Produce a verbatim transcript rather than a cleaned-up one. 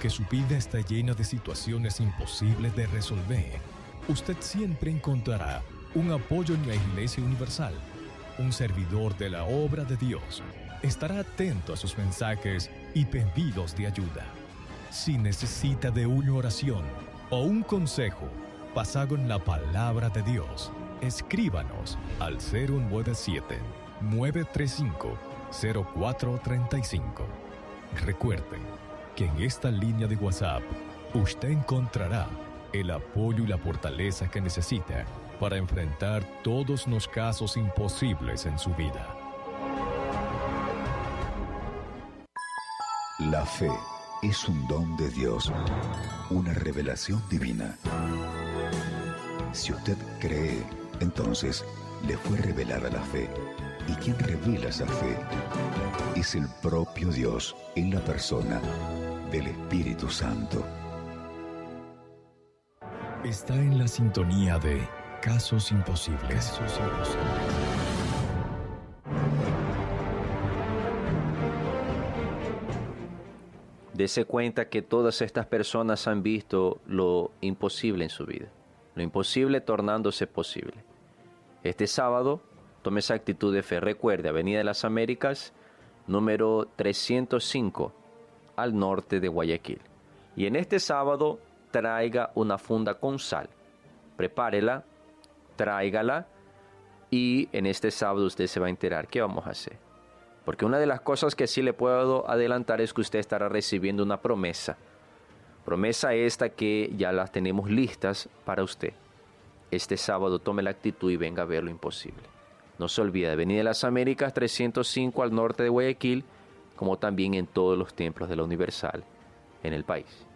Aunque su vida está llena de situaciones imposibles de resolver, usted siempre encontrará un apoyo en la Iglesia Universal. Un servidor de la obra de Dios estará atento a sus mensajes y pedidos de ayuda. Si necesita de una oración o un consejo basado en la palabra de Dios, escríbanos al cero nueve siete, nueve tres cinco, cero cuatro tres cinco. Recuerde que en esta línea de WhatsApp usted encontrará el apoyo y la fortaleza que necesita para enfrentar todos los casos imposibles en su vida. La fe es un don de Dios, una revelación divina. Si usted cree, entonces le fue revelada la fe. Y quien revela esa fe es el propio Dios en la persona del Espíritu Santo. Está en la sintonía de Casos Imposibles. Casos Imposibles. Dese cuenta que todas estas personas han visto lo imposible en su vida, lo imposible tornándose posible. Este sábado, tome esa actitud de fe. Recuerde, Avenida de las Américas, número trescientos cinco, al norte de Guayaquil. Y en este sábado, traiga una funda con sal. Prepárela, tráigala, y en este sábado usted se va a enterar qué vamos a hacer. Porque una de las cosas que sí le puedo adelantar es que usted estará recibiendo una promesa. Promesa esta que ya las tenemos listas para usted. Este sábado tome la actitud y venga a ver lo imposible. No se olvide, Avenida de las Américas trescientos cinco al norte de Guayaquil, como también en todos los templos de la Universal en el país.